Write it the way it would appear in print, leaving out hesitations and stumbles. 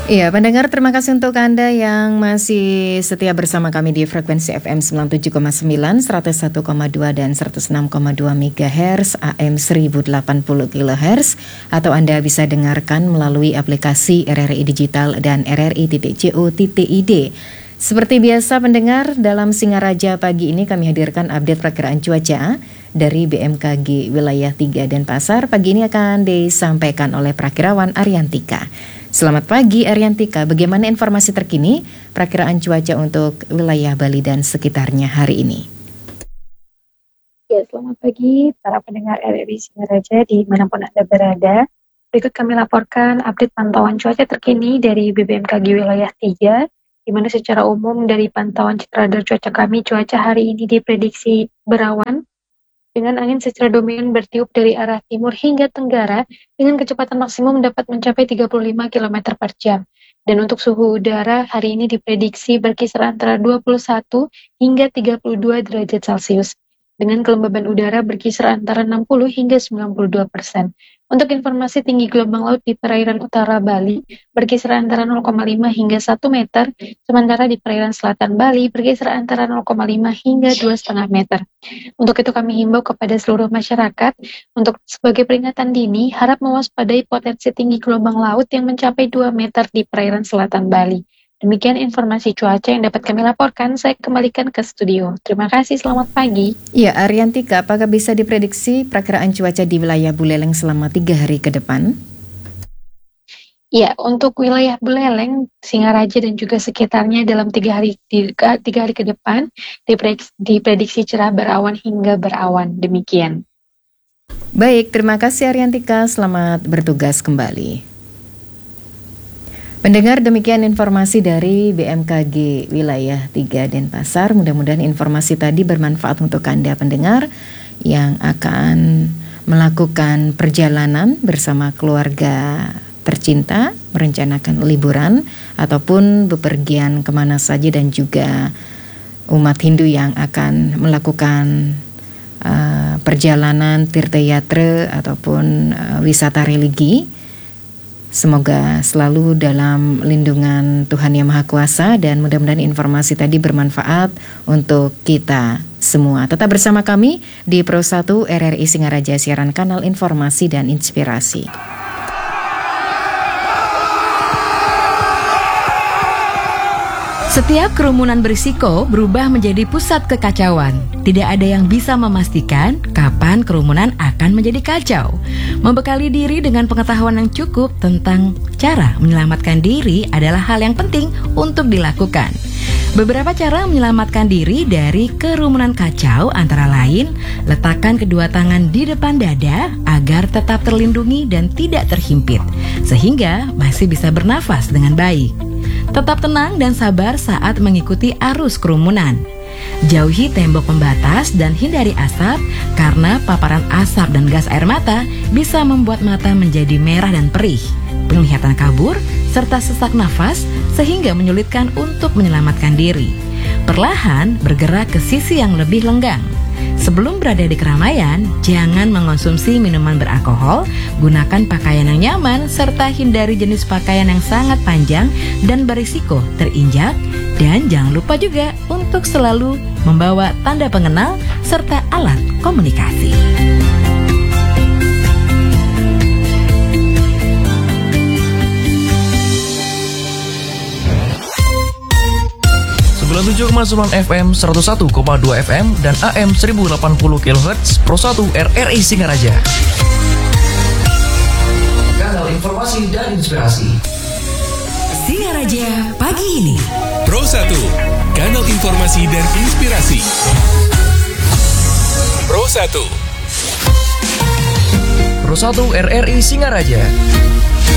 Iya, pendengar, terima kasih untuk Anda yang masih setia bersama kami di frekuensi FM 97,9, 101,2 dan 106,2 MHz, AM 1080 kHz, atau Anda bisa dengarkan melalui aplikasi RRI Digital dan rri.co.id. Seperti biasa pendengar, dalam Singaraja pagi ini kami hadirkan update perkiraan cuaca dari BMKG Wilayah 3 Denpasar. Pagi ini akan disampaikan oleh Prakirawan Ariantika. Selamat pagi Ariantika, bagaimana informasi terkini perkiraan cuaca untuk wilayah Bali dan sekitarnya hari ini? Ya, selamat pagi para pendengar RRI Singaraja dimanapun Anda berada. Berikut kami laporkan update pantauan cuaca terkini dari BMKG Wilayah 3, di mana secara umum dari pantauan radar cuaca kami, cuaca hari ini diprediksi berawan, dengan angin secara dominan bertiup dari arah timur hingga tenggara dengan kecepatan maksimum dapat mencapai 35 km per jam. Dan untuk suhu udara hari ini diprediksi berkisar antara 21 hingga 32 derajat Celcius. Dengan kelembaban udara berkisar antara 60 hingga 92%. Untuk informasi tinggi gelombang laut di perairan utara Bali berkisar antara 0,5 hingga 1 meter, sementara di perairan selatan Bali berkisar antara 0,5 hingga 2,5 meter. Untuk itu kami himbau kepada seluruh masyarakat untuk sebagai peringatan dini harap mewaspadai potensi tinggi gelombang laut yang mencapai 2 meter di perairan selatan Bali. Demikian informasi cuaca yang dapat kami laporkan, saya kembalikan ke studio. Terima kasih, selamat pagi. Ya, Ariantika, apakah bisa diprediksi perkiraan cuaca di wilayah Buleleng selama 3 hari ke depan? Ya, untuk wilayah Buleleng, Singaraja dan juga sekitarnya dalam 3 hari ke depan diprediksi cerah berawan hingga berawan. Demikian. Baik, terima kasih Ariantika, selamat bertugas kembali. Pendengar, demikian informasi dari BMKG Wilayah 3 Denpasar. Mudah-mudahan informasi tadi bermanfaat untuk Anda pendengar yang akan melakukan perjalanan bersama keluarga tercinta, merencanakan liburan ataupun bepergian kemana saja, dan juga umat Hindu yang akan melakukan perjalanan tirta-yatra ataupun wisata religi. Semoga selalu dalam lindungan Tuhan Yang Maha Kuasa, dan mudah-mudahan informasi tadi bermanfaat untuk kita semua. Tetap bersama kami di Pro 1 RRI Singaraja, siaran kanal informasi dan inspirasi. Setiap kerumunan berisiko berubah menjadi pusat kekacauan. Tidak ada yang bisa memastikan kapan kerumunan akan menjadi kacau. Membekali diri dengan pengetahuan yang cukup tentang cara menyelamatkan diri adalah hal yang penting untuk dilakukan. Beberapa cara menyelamatkan diri dari kerumunan kacau antara lain, letakkan kedua tangan di depan dada agar tetap terlindungi dan tidak terhimpit, sehingga masih bisa bernafas dengan baik. Tetap tenang dan sabar saat mengikuti arus kerumunan. Jauhi tembok pembatas dan hindari asap, karena paparan asap dan gas air mata bisa membuat mata menjadi merah dan perih, penglihatan kabur, serta sesak nafas sehingga menyulitkan untuk menyelamatkan diri. Perlahan bergerak ke sisi yang lebih lenggang. Sebelum berada di keramaian, jangan mengonsumsi minuman beralkohol, gunakan pakaian yang nyaman, serta hindari jenis pakaian yang sangat panjang dan berisiko terinjak. Dan jangan lupa juga untuk selalu membawa tanda pengenal serta alat komunikasi. FM 101,2 FM dan AM 1080 kHz Pro 1 RRI Singaraja. Kanal informasi dan inspirasi. Singaraja pagi ini. Pro 1, kanal informasi dan inspirasi. Pro 1. Pro 1 RRI Singaraja.